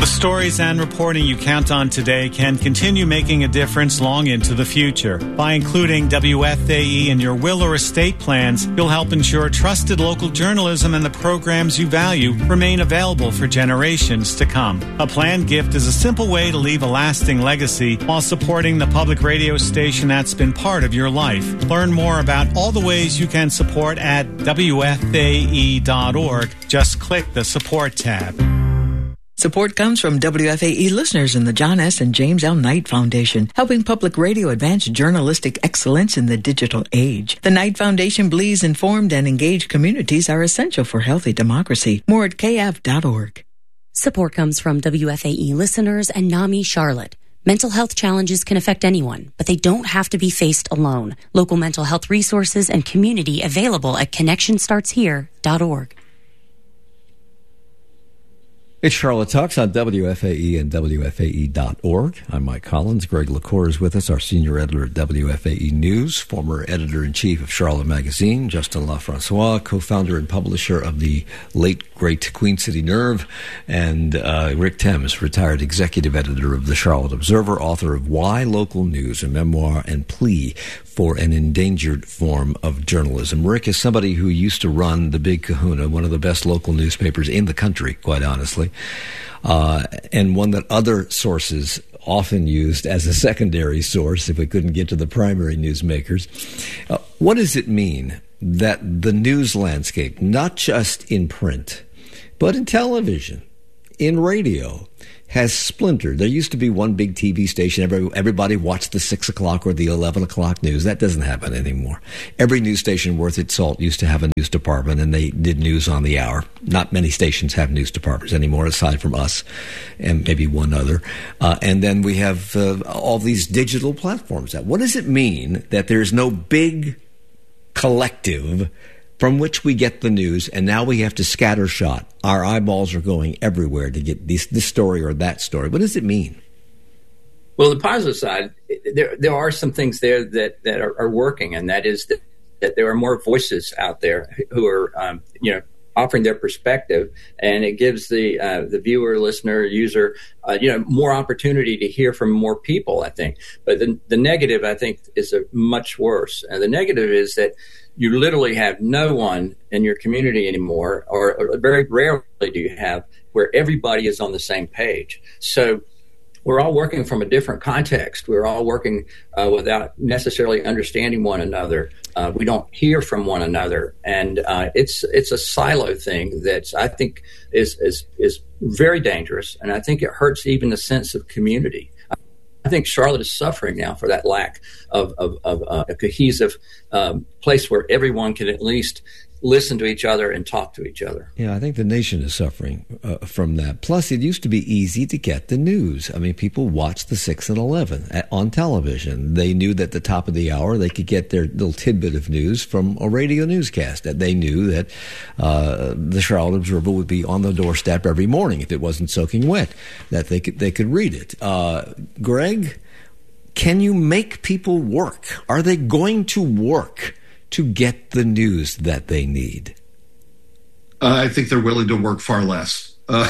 The stories and reporting you count on today can continue making a difference long into the future. By including WFAE in your will or estate plans, you'll help ensure trusted local journalism and the programs you value remain available for generations to come. A planned gift is a simple way to leave a lasting legacy while supporting the public radio station that's been part of your life. Learn more about all the ways you can support at WFAE.org. Just click the support tab. Support comes from WFAE listeners in the John S. and James L. Knight Foundation, helping public radio advance journalistic excellence in the digital age. The Knight Foundation believes informed and engaged communities are essential for healthy democracy. More at kf.org. Support comes from WFAE listeners and NAMI Charlotte. Mental health challenges can affect anyone, but they don't have to be faced alone. Local mental health resources and community available at connectionstartshere.org. It's Charlotte Talks on WFAE and WFAE.org. I'm Mike Collins. Greg LaCour is with us, our senior editor at WFAE News, former editor-in-chief of Charlotte Magazine, Justin LaFrancois, co-founder and publisher of the late, great Queen City Nerve, and Rick Thames, retired executive editor of the Charlotte Observer, author of Why Local News, a memoir and plea for an endangered form of journalism. Rick is somebody who used to run the Big Kahuna, one of the best local newspapers in the country, quite honestly, and one that other sources often used as a secondary source if we couldn't get to the primary newsmakers. What does it mean that the news landscape, not just in print, but in television, in radio, has splintered? There used to be one big TV station. Everybody watched the 6 o'clock or the 11 o'clock news. That doesn't happen anymore. Every news station worth its salt used to have a news department, and they did news on the hour. Not many stations have news departments anymore, aside from us and maybe one other. And then we have all these digital platforms. What does it mean that there's no big collective from which we get the news, and now we have to scattershot? Our eyeballs are going everywhere to get this story or that story. What does it mean? Well, the positive side, there are some things there that are working, and that is that there are more voices out there who are, offering their perspective, and it gives the viewer, listener, user, more opportunity to hear from more people, I think. But the negative, I think, is much worse. And the negative is that you literally have no one in your community anymore, or very rarely do you have, where everybody is on the same page. So we're all working from a different context. We're all working without necessarily understanding one another. We don't hear from one another, and it's a silo thing that I think is very dangerous, and I think it hurts even the sense of community. I think Charlotte is suffering now for that lack of a cohesive place where everyone can at least listen to each other and talk to each other. Yeah, I think the nation is suffering from that. Plus, it used to be easy to get the news. I mean, people watched the 6 and 11 on television. They knew that at the top of the hour they could get their little tidbit of news from a radio newscast. That they knew that the Charlotte Observer would be on the doorstep every morning if it wasn't soaking wet, that they could read it. Greg, can you make people work? Are they going to work to get the news that they need? I think they're willing to work far less, but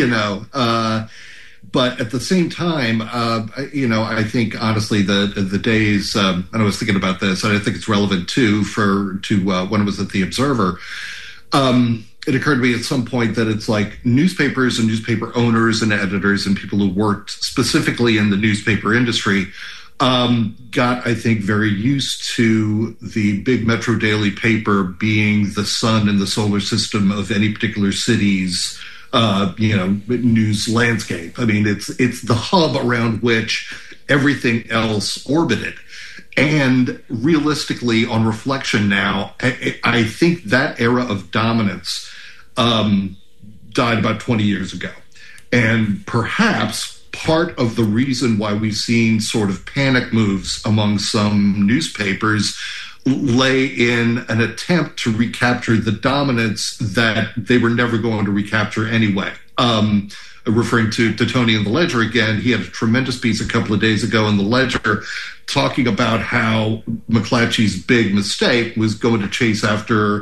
at the same time, I think honestly the days, and I was thinking about this, and I think it's relevant too to when I was at the Observer. It occurred to me at some point that it's like newspapers and newspaper owners and editors and people who worked specifically in the newspaper industry got, I think, very used to the big metro daily paper being the sun and the solar system of any particular city's, news landscape. I mean, it's the hub around which everything else orbited. And realistically, on reflection now, I think that era of dominance died about 20 years ago. And perhaps part of the reason why we've seen sort of panic moves among some newspapers lay in an attempt to recapture the dominance that they were never going to recapture anyway. Referring to Tony in the Ledger again, he had a tremendous piece a couple of days ago in the Ledger talking about how McClatchy's big mistake was going to chase after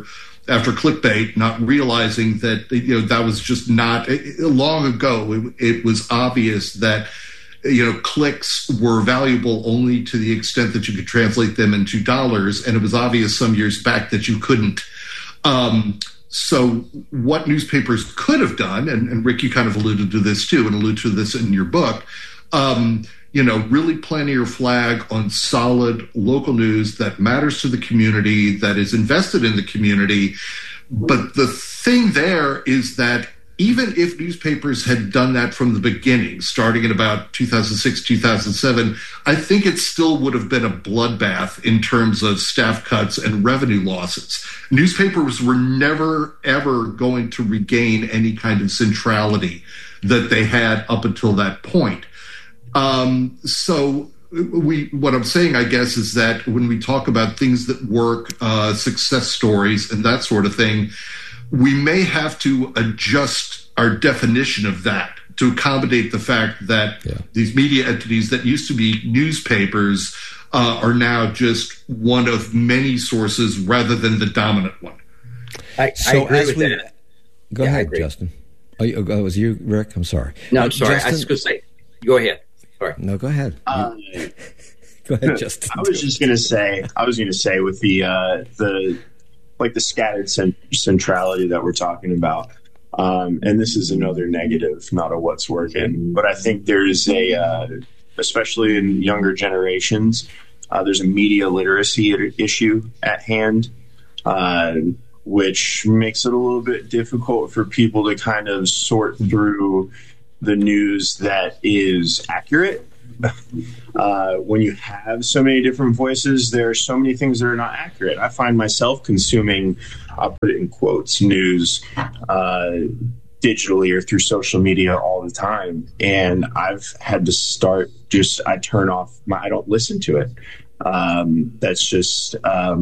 after clickbait, not realizing that that was just not long ago. It was obvious that clicks were valuable only to the extent that you could translate them into dollars, and it was obvious some years back that you couldn't. So what newspapers could have done, and Rick, you kind of alluded to this too, and allude to this in your book, really planting your flag on solid local news that matters to the community, that is invested in the community. But the thing there is that even if newspapers had done that from the beginning, starting in about 2006, 2007, I think it still would have been a bloodbath in terms of staff cuts and revenue losses. Newspapers were never, ever going to regain any kind of centrality that they had up until that point. So what I'm saying, I guess, is that when we talk about things that work, success stories and that sort of thing, we may have to adjust our definition of that to accommodate the fact that these media entities that used to be newspapers are now just one of many sources rather than the dominant one. I agree with that. Go ahead, Justin. Oh, was you, Rick? I'm sorry. No, I'm sorry. Justin? I was going to say, go ahead. Sorry. No, go ahead. Go ahead, Justin. I was going to say with the scattered centrality that we're talking about, and this is another negative, not a what's working, but I think there's especially in younger generations, there's a media literacy issue at hand, which makes it a little bit difficult for people to kind of sort through the news that is accurate. When you have so many different voices, there are so many things that are not accurate. I find myself consuming, I'll put it in quotes, news digitally or through social media all the time. And I've had to start I turn off I don't listen to it. That's just,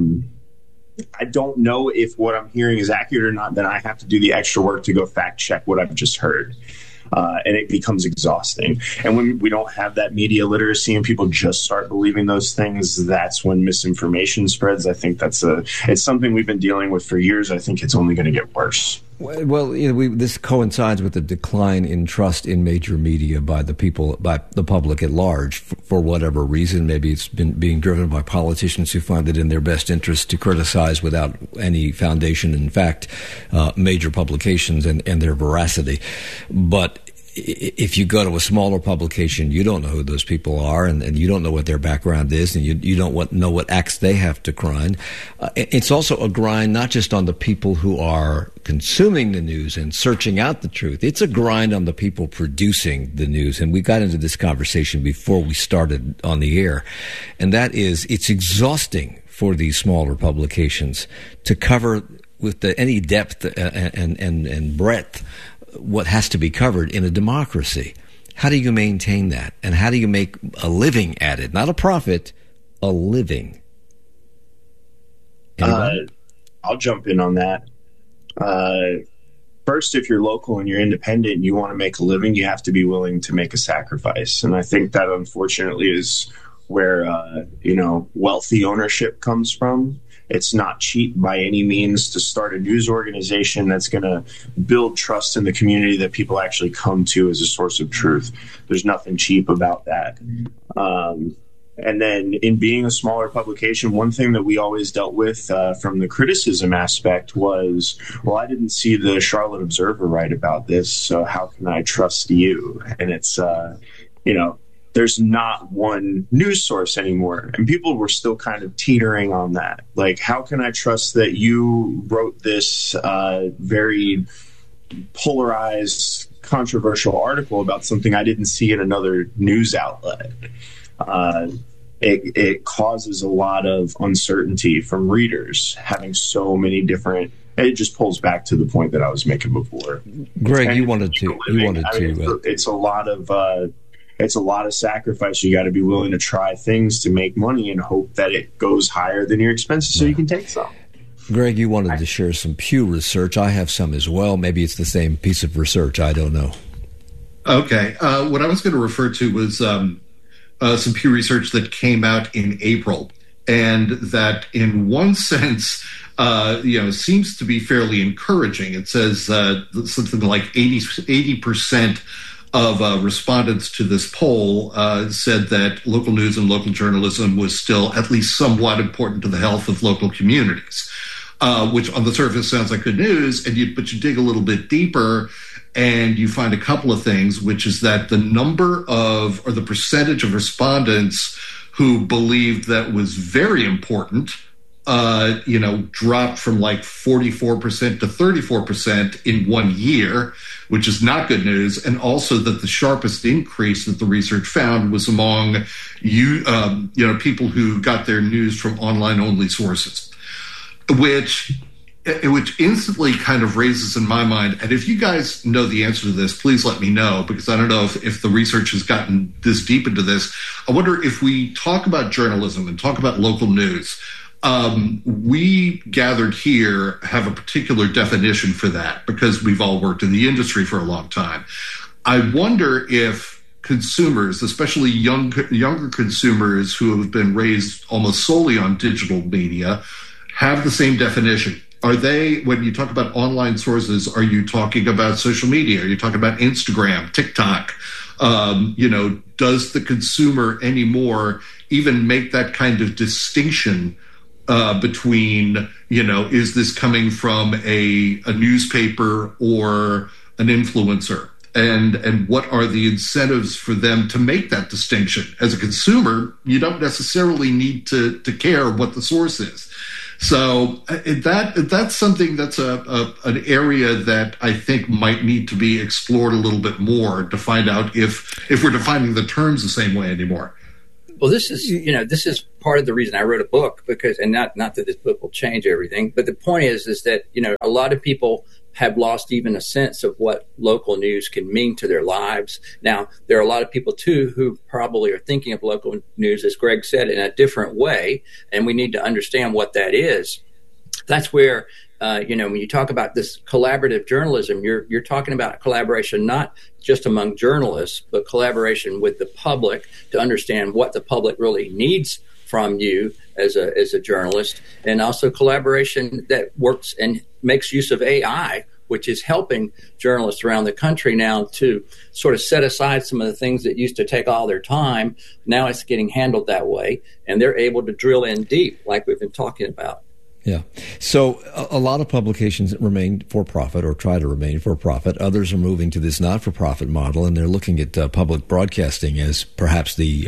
I don't know if what I'm hearing is accurate or not. Then I have to do the extra work to go fact check what I've just heard. And it becomes exhausting. And when we don't have that media literacy and people just start believing those things, that's when misinformation spreads. I think it's something we've been dealing with for years. I think it's only going to get worse. Well, this coincides with the decline in trust in major media by the public at large, for whatever reason. Maybe it's been being driven by politicians who find it in their best interest to criticize without any foundation in fact major publications and their veracity. But if you go to a smaller publication, you don't know who those people are, and you don't know what their background is, and you don't know what acts they have to grind. It's also a grind not just on the people who are consuming the news and searching out the truth. It's a grind on the people producing the news. And we got into this conversation before we started on the air, and that is, it's exhausting for these smaller publications to cover with any depth and breadth what has to be covered in a democracy. How do you maintain that? And how do you make a living at it? Not a profit, a living. I'll jump in on that. First, if you're local and you're independent and you want to make a living, you have to be willing to make a sacrifice. And I think that unfortunately is where, wealthy ownership comes from. It's not cheap by any means to start a news organization that's going to build trust in the community that people actually come to as a source of truth. There's nothing cheap about that. And then in being a smaller publication, one thing that we always dealt with from the criticism aspect was, well, I didn't see the Charlotte Observer write about this, so how can I trust you? And it's, there's not one news source anymore. And people were still kind of teetering on that. Like, how can I trust that you wrote this very polarized, controversial article about something I didn't see in another news outlet? It causes a lot of uncertainty from readers having so many different. It just pulls back to the point that I was making before. Greg, you wanted to. It's a lot of sacrifice. You got to be willing to try things to make money and hope that it goes higher than your expenses so you can take some. Greg, you wanted to share some Pew research. I have some as well. Maybe it's the same piece of research. I don't know. Okay. What I was going to refer to was some Pew research that came out in April, and that in one sense seems to be fairly encouraging. It says something like 80% of respondents to this poll said that local news and local journalism was still at least somewhat important to the health of local communities, which on the surface sounds like good news. But you dig a little bit deeper, and you find a couple of things, which is that the percentage of respondents who believed that was very important, dropped from like 44% to 34% in 1 year, which is not good news. And also that the sharpest increase that the research found was among people who got their news from online-only sources, which instantly kind of raises in my mind, and if you guys know the answer to this, please let me know, because I don't know if the research has gotten this deep into this. I wonder if we talk about journalism and talk about local news, we gathered here have a particular definition for that because we've all worked in the industry for a long time. I wonder if consumers, especially younger consumers who have been raised almost solely on digital media, have the same definition. Are they, when you talk about online sources, are you talking about social media? Are you talking about Instagram, TikTok? Does the consumer anymore even make that kind of distinction between, is this coming from a newspaper or an influencer? And what are the incentives for them to make that distinction? As a consumer, you don't necessarily need to care what the source is. So that's something that's an area that I think might need to be explored a little bit more to find out if we're defining the terms the same way anymore. Well, this is part of the reason I wrote a book, because, and not that this book will change everything, but the point is that, a lot of people have lost even a sense of what local news can mean to their lives. Now, there are a lot of people, too, who probably are thinking of local news, as Greg said, in a different way, and we need to understand what that is. That's where, when you talk about this collaborative journalism, you're talking about collaboration not just among journalists, but collaboration with the public to understand what the public really needs from you as a journalist, and also collaboration that works and makes use of AI, which is helping journalists around the country now to sort of set aside some of the things that used to take all their time. Now it's getting handled that way, and they're able to drill in deep like we've been talking about. Yeah. So a lot of publications remain for profit or try to remain for profit. Others are moving to this not-for-profit model, and they're looking at public broadcasting as perhaps the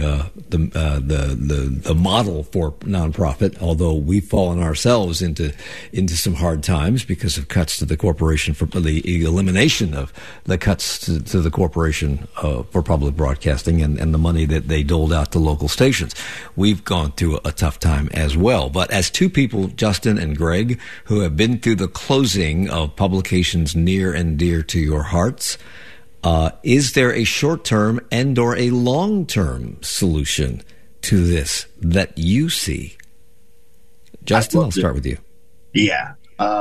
model for nonprofit. Although we've fallen ourselves into some hard times because of cuts to the corporation for the elimination of the cuts to the corporation for public broadcasting and the money that they doled out to local stations. We've gone through a tough time as well. But as two people, Justin and Greg, who have been through the closing of publications near and dear to your hearts, is there a short-term and or a long-term solution to this that you see? Justin, I'll start with you. Yeah.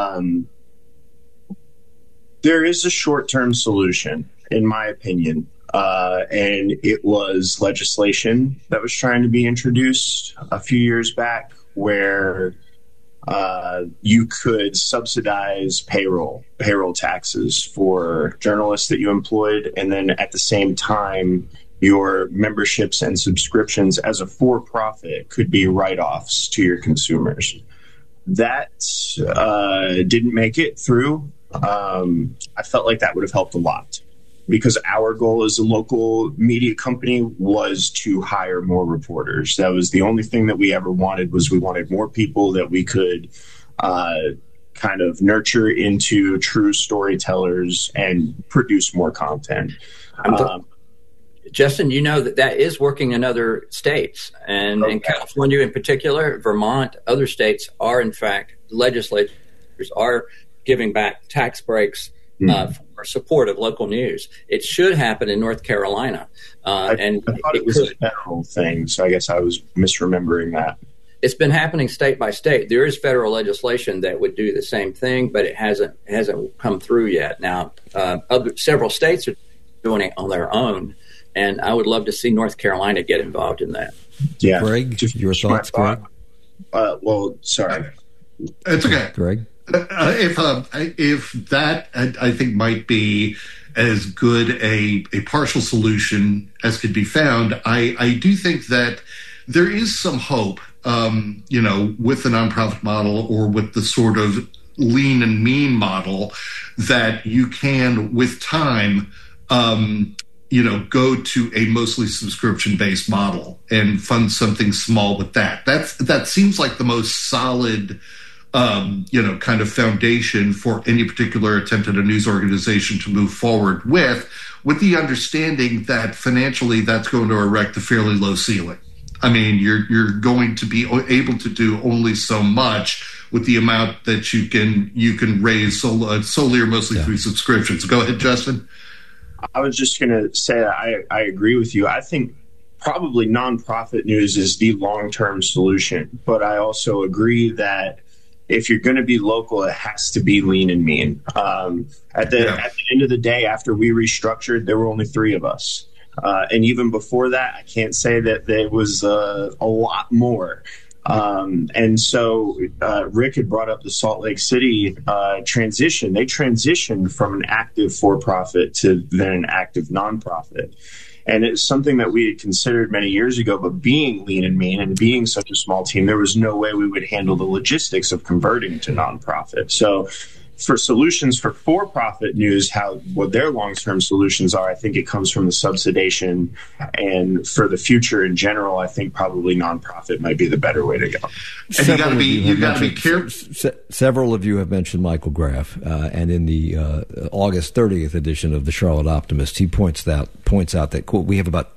There is a short-term solution, in my opinion, and it was legislation that was trying to be introduced a few years back where you could subsidize payroll taxes for journalists that you employed, and then at the same time, your memberships and subscriptions as a for-profit could be write-offs to your consumers. That didn't make it through. I felt like that would have helped a lot, because our goal as a local media company was to hire more reporters. That was the only thing that we ever wanted, was we wanted more people that we could kind of nurture into true storytellers and produce more content. Justin, that is working in other states, and in California in particular, Vermont, other states are, in fact, legislators are giving back tax breaks for support of local news. It should happen in North Carolina. I thought it was a federal thing, so I guess I was misremembering that. It's been happening state by state. There is federal legislation that would do the same thing, but it hasn't come through yet. Now, several states are doing it on their own, and I would love to see North Carolina get involved in that. Yeah, Greg, your thoughts, Greg? Well, sorry. It's okay. Greg? If that, I think, might be as good a partial solution as could be found, I do think that there is some hope, with the nonprofit model or with the sort of lean and mean model, that you can, with time, go to a mostly subscription-based model and fund something small with that. That seems like the most solid kind of foundation for any particular attempt at a news organization to move forward with the understanding that financially that's going to erect a fairly low ceiling. I mean, you're going to be able to do only so much with the amount that you can raise solely or mostly through subscriptions. Go ahead, Justin. I was just going to say I agree with you. I think probably nonprofit news is the long-term solution, but I also agree that if you're going to be local, it has to be lean and mean. At the end of the day, after we restructured, there were only 3 of us. And even before that, I can't say that there was a lot more. And so Rick had brought up the Salt Lake City transition. They transitioned from an active for-profit to then an active nonprofit. And it's something that we had considered many years ago, but being lean and mean and being such a small team, there was no way we would handle the logistics of converting to nonprofit. So for solutions for-profit news, what their long-term solutions are, I think it comes from the subsidization. And for the future in general, I think probably nonprofit might be the better way to go. And you got to be careful. Several of you have mentioned Michael Graff, and in the August 30th edition of the Charlotte Optimist, he points out that, quote, we have about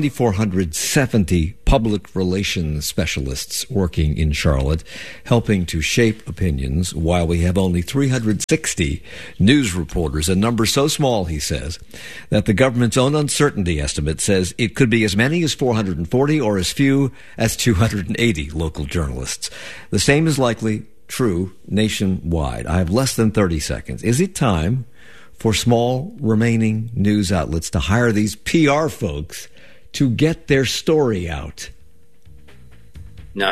2,470 public relations specialists working in Charlotte, helping to shape opinions, while we have only 360 news reporters, a number so small, he says, that the government's own uncertainty estimate says it could be as many as 440 or as few as 280 local journalists. The same is likely true nationwide. I have less than 30 seconds. Is it time for small remaining news outlets to hire these PR folks to get their story out? No.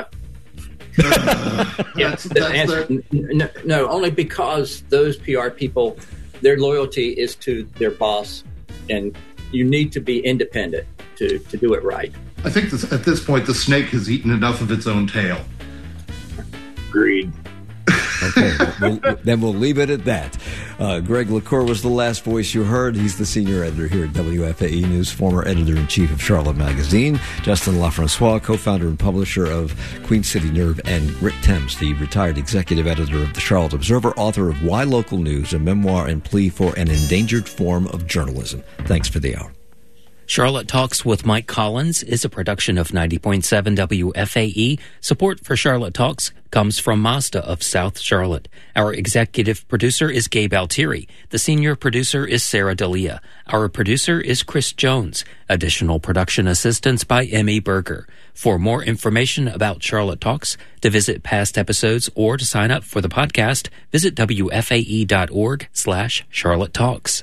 No, only because those PR people, their loyalty is to their boss, and you need to be independent to do it right. I think at this point, the snake has eaten enough of its own tail. Agreed. Okay, then we'll leave it at that. Greg LaCour was the last voice you heard. He's the senior editor here at WFAE News, former editor-in-chief of Charlotte Magazine. Justin LaFrancois, co-founder and publisher of Queen City Nerve, and Rick Thames, the retired executive editor of the Charlotte Observer, author of Why Local News, a memoir and plea for an endangered form of journalism. Thanks for the hour. Charlotte Talks with Mike Collins is a production of 90.7 WFAE. Support for Charlotte Talks comes from Mazda of South Charlotte. Our executive producer is Gabe Altieri. The senior producer is Sarah D'Elia. Our producer is Chris Jones. Additional production assistance by Emmy Berger. For more information about Charlotte Talks, to visit past episodes, or to sign up for the podcast, visit WFAE.org/Charlotte Talks.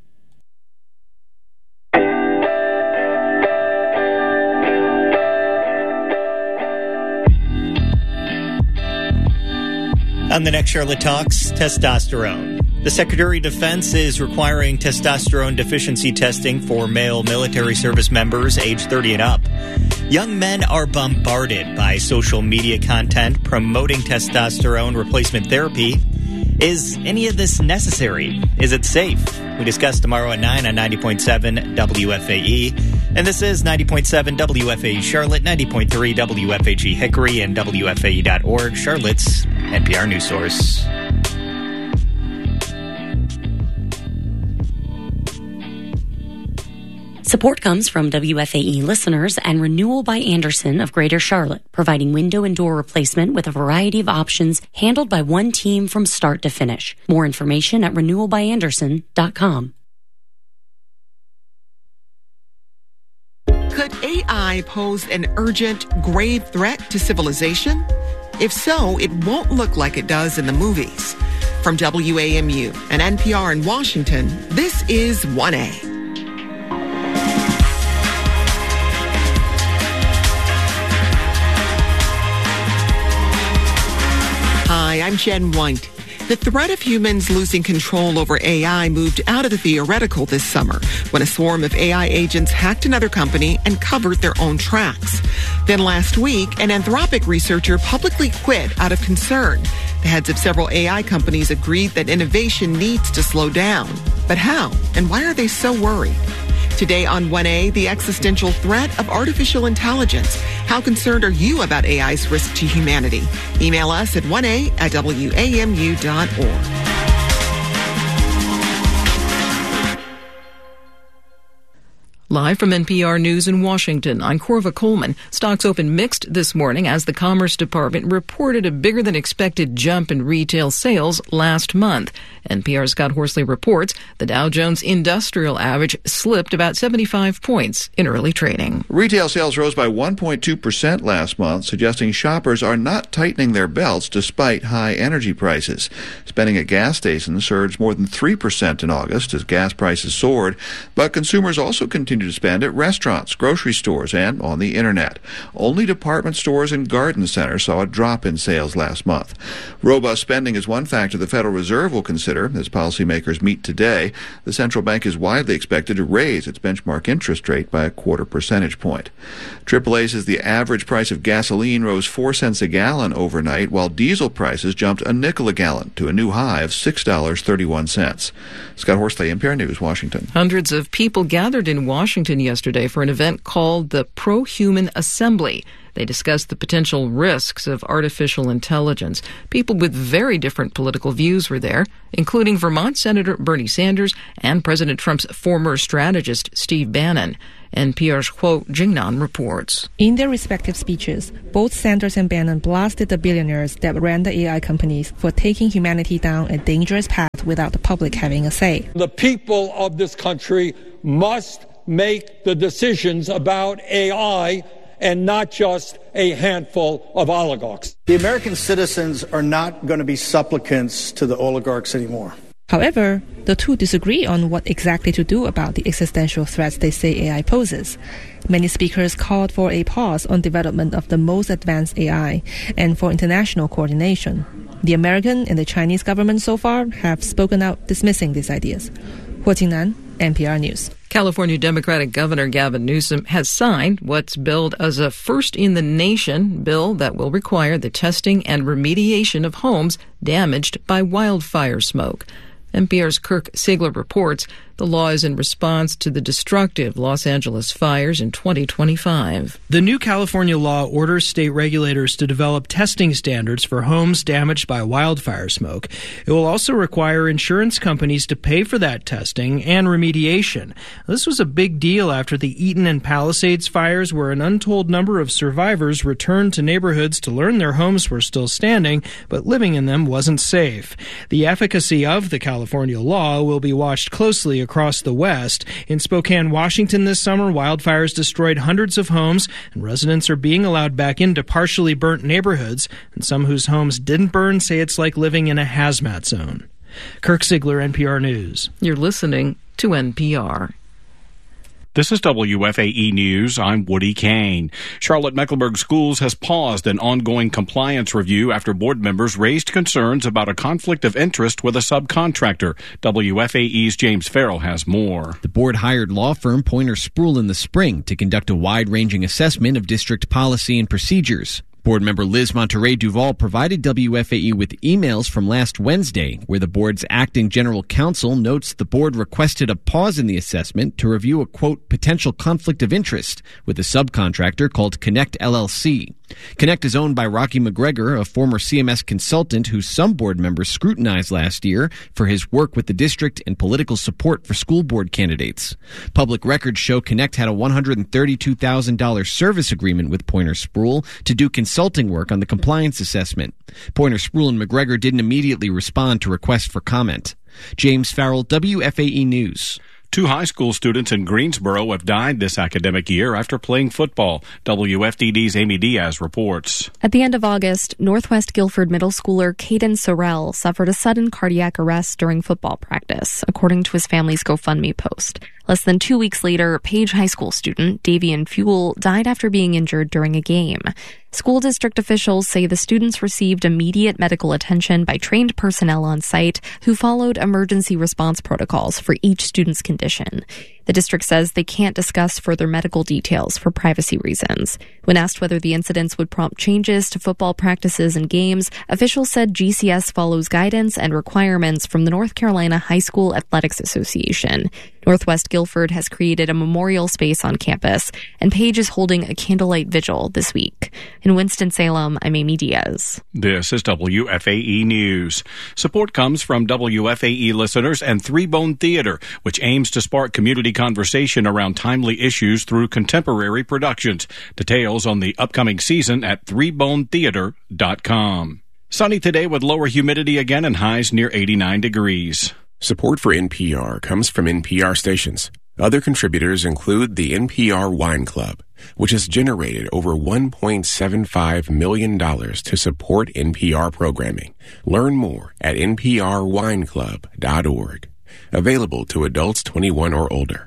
On the next Charlotte Talks, testosterone. The Secretary of Defense is requiring testosterone deficiency testing for male military service members age 30 and up. Young men are bombarded by social media content promoting testosterone replacement therapy. Is any of this necessary? Is it safe? We discuss tomorrow at 9 on 90.7 WFAE. And this is 90.7 WFAE Charlotte, 90.3 WFAG Hickory, and WFAE.org, Charlotte's NPR news source. Support comes from WFAE listeners and Renewal by Andersen of Greater Charlotte, providing window and door replacement with a variety of options handled by one team from start to finish. More information at renewalbyandersen.com. Could AI pose an urgent, grave threat to civilization? If so, it won't look like it does in the movies. From WAMU and NPR in Washington, this is 1A. Hi, I'm Jen White. The threat of humans losing control over AI moved out of the theoretical this summer when a swarm of AI agents hacked another company and covered their own tracks. Then last week, an Anthropic researcher publicly quit out of concern. The heads of several AI companies agreed that innovation needs to slow down. But how? And why are they so worried? Today on 1A, the existential threat of artificial intelligence. How concerned are you about AI's risk to humanity? Email us at 1a@wamu.org. Live from NPR News in Washington, I'm Corva Coleman. Stocks opened mixed this morning as the Commerce Department reported a bigger-than-expected jump in retail sales last month. NPR's Scott Horsley reports the Dow Jones Industrial Average slipped about 75 points in early trading. Retail sales rose by 1.2% last month, suggesting shoppers are not tightening their belts despite high energy prices. Spending at gas stations surged more than 3% in August as gas prices soared, but consumers also continued to spend at restaurants, grocery stores, and on the internet. Only department stores and garden centers saw a drop in sales last month. Robust spending is one factor the Federal Reserve will consider as policymakers meet today. The central bank is widely expected to raise its benchmark interest rate by a 0.25 percentage point. AAA says the average price of gasoline rose 4 cents a gallon overnight, while diesel prices jumped a nickel a gallon to a new high of $6.31. Scott Horsley, NPR News, Washington. Hundreds of people gathered in Washington yesterday for an event called the Pro-Human Assembly. They discussed the potential risks of artificial intelligence. People with very different political views were there, including Vermont Senator Bernie Sanders and President Trump's former strategist Steve Bannon. NPR's Kuo Jingnan reports. In their respective speeches, both Sanders and Bannon blasted the billionaires that ran the AI companies for taking humanity down a dangerous path without the public having a say. The people of this country must make the decisions about AI and not just a handful of oligarchs. The American citizens are not going to be supplicants to the oligarchs anymore. However, the two disagree on what exactly to do about the existential threats they say AI poses. Many speakers called for a pause on development of the most advanced AI and for international coordination. The American and the Chinese government so far have spoken out dismissing these ideas. Huo Jingnan, NPR News. California Democratic Governor Gavin Newsom has signed what's billed as a first-in-the-nation bill that will require the testing and remediation of homes damaged by wildfire smoke. NPR's Kirk Siegler reports the law is in response to the destructive Los Angeles fires in 2025. The new California law orders state regulators to develop testing standards for homes damaged by wildfire smoke. It will also require insurance companies to pay for that testing and remediation. This was a big deal after the Eaton and Palisades fires, where an untold number of survivors returned to neighborhoods to learn their homes were still standing, but living in them wasn't safe. The efficacy of the California law will be watched closely across the West. In Spokane, Washington this summer, wildfires destroyed hundreds of homes, and residents are being allowed back into partially burnt neighborhoods, and some whose homes didn't burn say it's like living in a hazmat zone. Kirk Siegler, NPR News. You're listening to NPR. This is WFAE News. I'm Woody Kane. Charlotte-Mecklenburg Schools has paused an ongoing compliance review after board members raised concerns about a conflict of interest with a subcontractor. WFAE's James Farrell has more. The board hired law firm Poynter Spruill in the spring to conduct a wide-ranging assessment of district policy and procedures. Board member Liz Monterey Duval provided WFAE with emails from last Wednesday, where the board's acting general counsel notes the board requested a pause in the assessment to review a, quote, potential conflict of interest with a subcontractor called Connect LLC. Connect is owned by Rocky McGregor, a former CMS consultant who some board members scrutinized last year for his work with the district and political support for school board candidates. Public records show Connect had a $132,000 service agreement with Poynter Spruill to do consulting work on the compliance assessment. Poynter Spruill and McGregor didn't immediately respond to requests for comment. James Farrell, WFAE News. 2 high school students in Greensboro have died this academic year after playing football. WFDD's Amy Diaz reports. At the end of August, Northwest Guilford middle schooler Caden Sorrell suffered a sudden cardiac arrest during football practice, according to his family's GoFundMe post. Less than 2 weeks later, Page High School student Davian Fuel died after being injured during a game. School district officials say the students received immediate medical attention by trained personnel on site who followed emergency response protocols for each student's condition. The district says they can't discuss further medical details for privacy reasons. When asked whether the incidents would prompt changes to football practices and games, officials said GCS follows guidance and requirements from the North Carolina High School Athletics Association. Northwest Guilford has created a memorial space on campus, and Page is holding a candlelight vigil this week. In Winston-Salem, I'm Amy Diaz. This is WFAE News. Support comes from WFAE listeners and Three Bone Theater, which aims to spark community conversation around timely issues through contemporary productions. Details on the upcoming season at threebonetheater.com. Sunny today with lower humidity again and highs near 89 degrees. Support for NPR comes from NPR stations. Other contributors include the NPR Wine Club, which has generated over $1.75 million to support NPR programming. Learn more at nprwineclub.org. Available to adults 21 or older.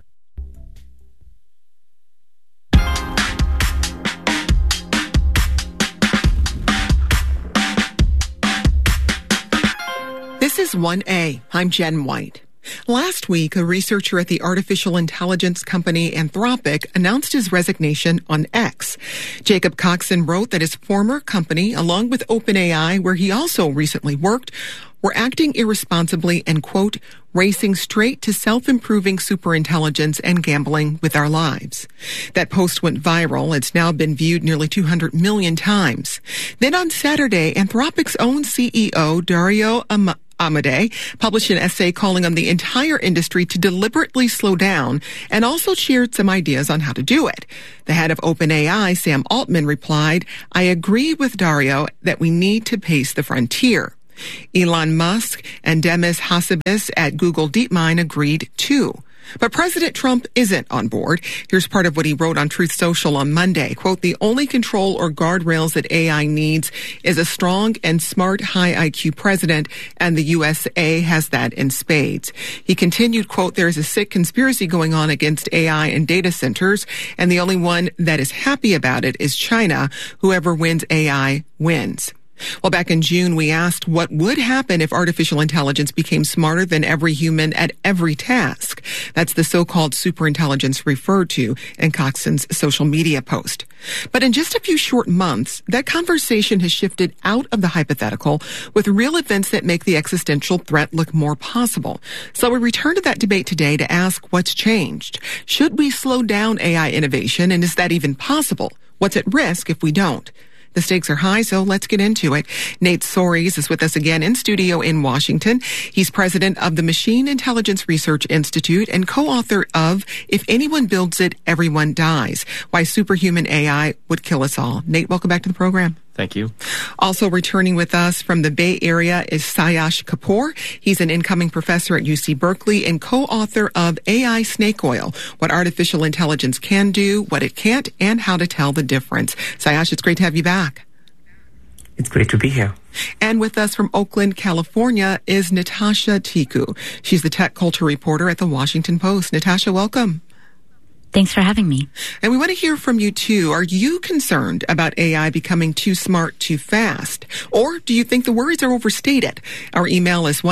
This is 1A. I'm Jen White. Last week, a researcher at the artificial intelligence company Anthropic announced his resignation on X. Jacob Coxon wrote that his former company, along with OpenAI, where he also recently worked, were acting irresponsibly and, quote, racing straight to self-improving superintelligence and gambling with our lives. That post went viral. It's now been viewed nearly 200 million times. Then on Saturday, Anthropic's own CEO, Dario Amodei, published an essay calling on the entire industry to deliberately slow down and also shared some ideas on how to do it. The head of OpenAI, Sam Altman, replied, I agree with Dario that we need to pace the frontier. Elon Musk and Demis Hassabis at Google DeepMind agreed too. But President Trump isn't on board. Here's part of what he wrote on Truth Social on Monday. Quote, the only control or guardrails that AI needs is a strong and smart high IQ president, and the USA has that in spades. He continued, quote, there is a sick conspiracy going on against AI and data centers, and the only one that is happy about it is China. Whoever wins AI wins. Well, back in June, we asked what would happen if artificial intelligence became smarter than every human at every task. That's the so-called superintelligence referred to in Coxon's social media post. But in just a few short months, that conversation has shifted out of the hypothetical with real events that make the existential threat look more possible. So we return to that debate today to ask what's changed. Should we slow down AI innovation, and is that even possible? What's at risk if we don't? The stakes are high, so let's get into it. Nate Soares is with us again in studio in Washington. He's president of the Machine Intelligence Research Institute and co-author of If Anyone Builds It, Everyone Dies, Why Superhuman AI Would Kill Us All. Nate, welcome back to the program. Thank you. Also returning with us from the Bay Area is Sayash Kapoor. He's an incoming professor at UC Berkeley and co-author of AI Snake Oil, What Artificial Intelligence Can Do, What It Can't, and How to Tell the Difference. Sayash, it's great to have you back. It's great to be here. And with us from Oakland, California is Natasha Tiku. She's the tech culture reporter at the Washington Post. Natasha, welcome. Thanks for having me. And we want to hear from you, too. Are you concerned about AI becoming too smart too fast? Or do you think the worries are overstated? Our email is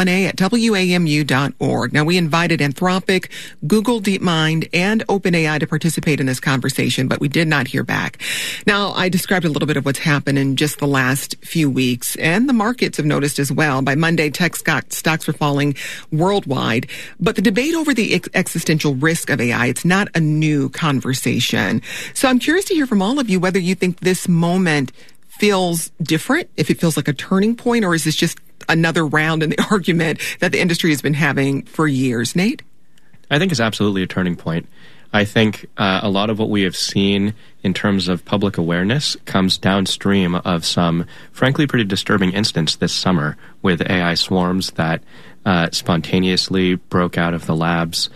1a@wamu.org. Now, we invited Anthropic, Google DeepMind, and OpenAI to participate in this conversation, but we did not hear back. Now, I described a little bit of what's happened in just the last few weeks, and the markets have noticed as well. By Monday, tech stocks were falling worldwide. But the debate over the existential risk of AI, it's not a new conversation. So I'm curious to hear from all of you whether you think this moment feels different, if it feels like a turning point, or is this just another round in the argument that the industry has been having for years. Nate? I think it's absolutely a turning point. I think a lot of what we have seen in terms of public awareness comes downstream of some, frankly, pretty disturbing incidents this summer with AI swarms that spontaneously broke out of the labs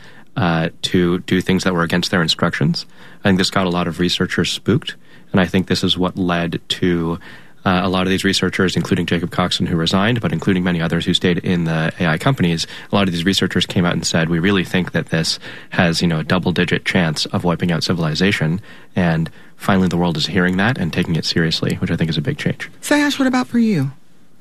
to do things that were against their instructions. I think this got a lot of researchers spooked, and I think this is what led to A lot of these researchers, including Jacob Coxon, who resigned, but including many others who stayed in the AI companies, a lot of these researchers came out and said, we really think that this has, a double-digit chance of wiping out civilization. And finally, the world is hearing that and taking it seriously, which I think is a big change. Sayash, what about for you?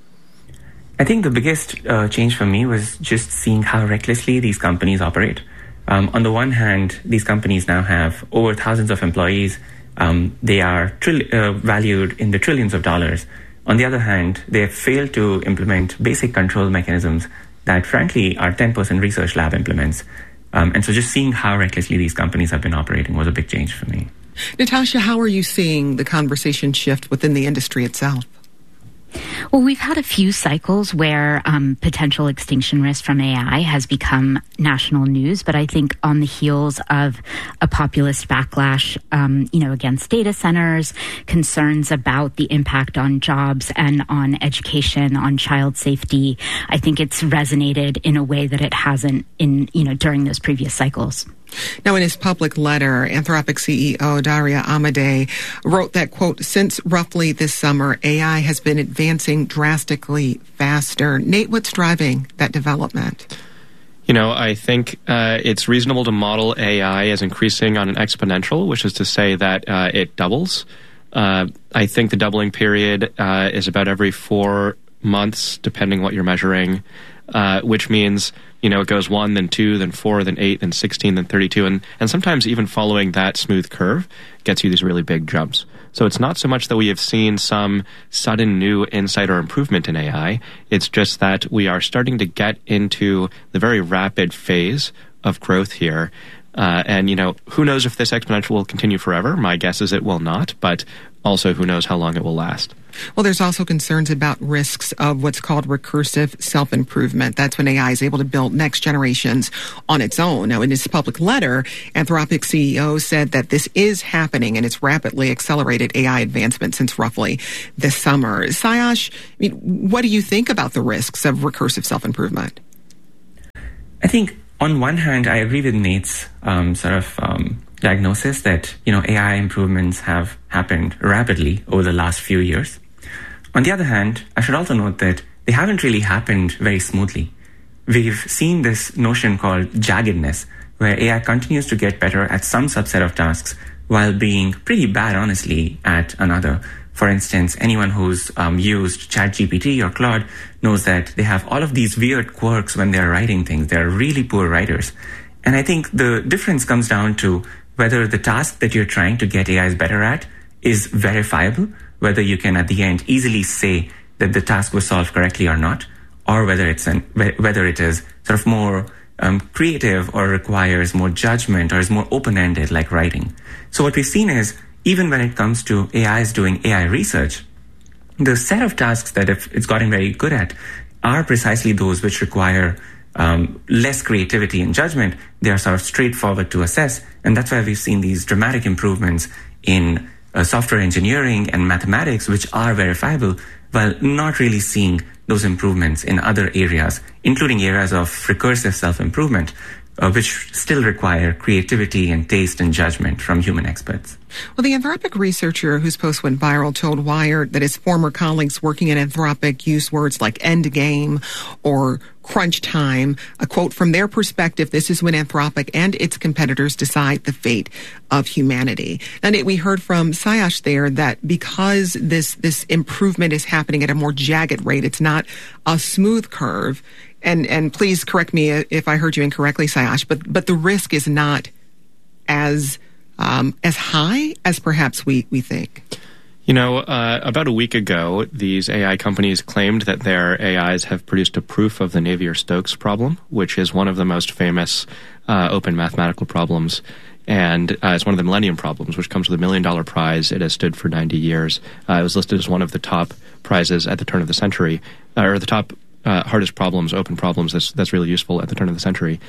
I think the biggest change for me was just seeing how recklessly these companies operate. On the one hand, these companies now have over thousands of employees. They are valued in the trillions of dollars. On the other hand, they have failed to implement basic control mechanisms that, frankly, our 10% research lab implements. And so just seeing how recklessly these companies have been operating was a big change for me. Natasha, how are you seeing the conversation shift within the industry itself? Well, we've had a few cycles where potential extinction risk from AI has become national news, but I think on the heels of a populist backlash, against data centers, concerns about the impact on jobs and on education, on child safety, I think it's resonated in a way that it hasn't during those previous cycles. Now, in his public letter, Anthropic CEO Daria Amodei wrote that, quote, since roughly this summer, AI has been advancing drastically faster. Nate, what's driving that development? I think it's reasonable to model AI as increasing on an exponential, which is to say that it doubles. I think the doubling period is about every 4 months, depending what you're measuring, which means it goes 1, then 2, then 4, then 8, then 16, then 32. And sometimes even following that smooth curve gets you these really big jumps. So it's not so much that we have seen some sudden new insight or improvement in AI. It's just that we are starting to get into the very rapid phase of growth here. And who knows if this exponential will continue forever? My guess is it will not, but also who knows how long it will last. Well, there's also concerns about risks of what's called recursive self-improvement. That's when AI is able to build next generations on its own. Now, in his public letter, Anthropic CEO said that this is happening and it's rapidly accelerated AI advancement since roughly this summer. Sayash, what do you think about the risks of recursive self-improvement? I think on one hand, I agree with Nate's diagnosis that, AI improvements have happened rapidly over the last few years. On the other hand, I should also note that they haven't really happened very smoothly. We've seen this notion called jaggedness, where AI continues to get better at some subset of tasks while being pretty bad, honestly, at another. For instance, anyone who's used ChatGPT or Claude knows that they have all of these weird quirks when they're writing things. They're really poor writers. And I think the difference comes down to whether the task that you're trying to get AIs better at is verifiable, whether you can at the end easily say that the task was solved correctly or not, or whether it is sort of more creative or requires more judgment or is more open-ended like writing. So what we've seen is even when it comes to AIs doing AI research, the set of tasks that it's gotten very good at are precisely those which require less creativity and judgment. They are sort of straightforward to assess. And that's why we've seen these dramatic improvements in software engineering and mathematics, which are verifiable, while not really seeing those improvements in other areas, including areas of recursive self-improvement, which still require creativity and taste and judgment from human experts. Well, the Anthropic researcher whose post went viral told Wired that his former colleagues working at Anthropic used words like endgame or crunch time. A quote, from their perspective, this is when Anthropic and its competitors decide the fate of humanity. And we heard from Sayash there that because this improvement is happening at a more jagged rate, it's not a smooth curve. And please correct me if I heard you incorrectly, Sayash, but the risk is not as high as perhaps we think. About a week ago, these AI companies claimed that their AIs have produced a proof of the Navier-Stokes problem, which is one of the most famous open mathematical problems. And it's one of the Millennium Problems, which comes with $1 million prize. It has stood for 90 years. It was listed as one of the top prizes at the turn of the century, or the top hardest problems, open problems that's really useful at the turn of the century.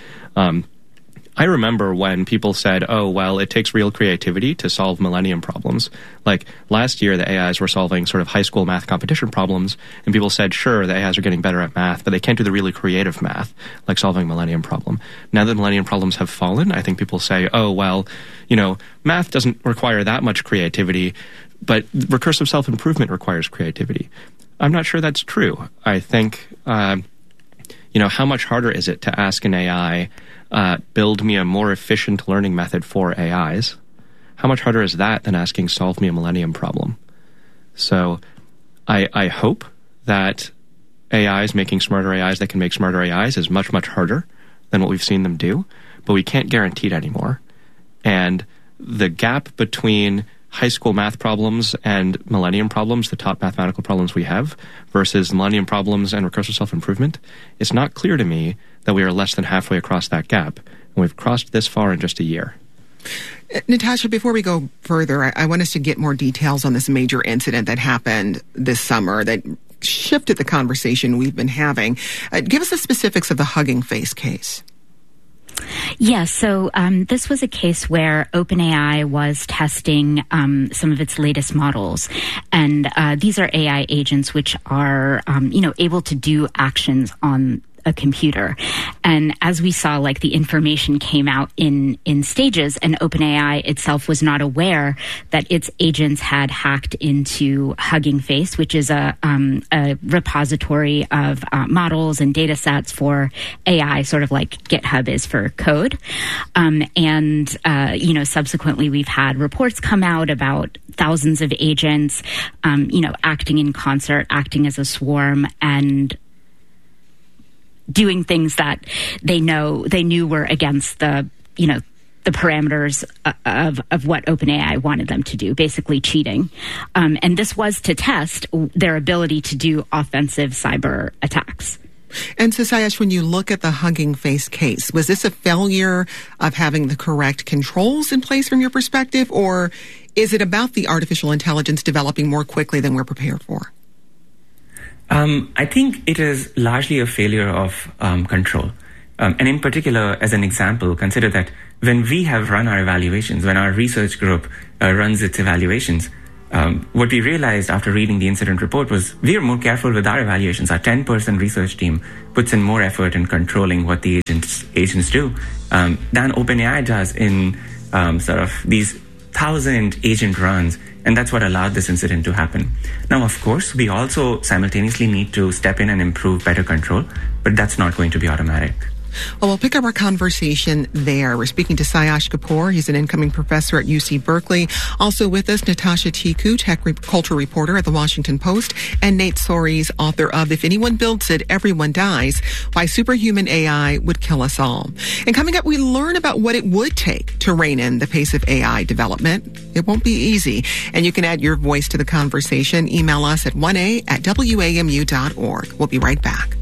I remember when people said, oh, well, it takes real creativity to solve Millennium Problems. Like last year, the AIs were solving sort of high school math competition problems, and people said, sure, the AIs are getting better at math, but they can't do the really creative math, like solving Millennium Problem. Now that Millennium Problems have fallen, I think people say, oh, well, math doesn't require that much creativity. But recursive self-improvement requires creativity. I'm not sure that's true. I think, how much harder is it to ask an AI, build me a more efficient learning method for AIs? How much harder is that than asking, solve me a millennium problem? So I hope that AIs making smarter AIs that can make smarter AIs is much, much harder than what we've seen them do, but we can't guarantee it anymore. And the gap between high school math problems and millennium problems, the top mathematical problems we have, versus millennium problems and recursive self-improvement, it's not clear to me that we are less than halfway across that gap. And we've crossed this far in just a year. Natasha, before we go further, I want us to get more details on this major incident that happened this summer that shifted the conversation we've been having. Give us the specifics of the Hugging Face case. Yeah, so this was a case where OpenAI was testing some of its latest models. And these are AI agents which are, able to do actions on a computer. And as we saw, like, the information came out in stages, and OpenAI itself was not aware that its agents had hacked into Hugging Face, which is a repository of models and data sets for AI, sort of like GitHub is for code. Subsequently we've had reports come out about thousands of agents, acting in concert, acting as a swarm, and doing things that they knew were against the parameters of what OpenAI wanted them to do, basically cheating. And this was to test their ability to do offensive cyber attacks. And so, Sayesh, when you look at the Hugging Face case, was this a failure of having the correct controls in place from your perspective, or is it about the artificial intelligence developing more quickly than we're prepared for? I think it is largely a failure of control. And in particular, as an example, consider that when we have run our evaluations, when our research group runs its evaluations, what we realized after reading the incident report was we are more careful with our evaluations. Our 10-person research team puts in more effort in controlling what the agents do than OpenAI does in sort of these 1,000 agent runs. And that's what allowed this incident to happen. Now, of course, we also simultaneously need to step in and improve better control, but that's not going to be automatic. Well, we'll pick up our conversation there. We're speaking to Sayesh Kapoor. He's an incoming professor at UC Berkeley. Also with us, Natasha Tiku, tech culture reporter at The Washington Post, and Nate Soares, author of If Anyone Builds It, Everyone Dies, Why Superhuman AI Would Kill Us All. And coming up, we learn about what it would take to rein in the pace of AI development. It won't be easy. And you can add your voice to the conversation. Email us at 1a@wamu.org. We'll be right back.